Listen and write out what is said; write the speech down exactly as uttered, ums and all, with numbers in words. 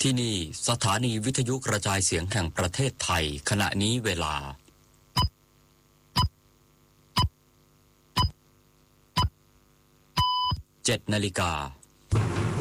ที่นี่สถานีวิทยุกระจายเสียงแห่งประเทศไทยขณะนี้เวลาเจ็ดนาฬิกา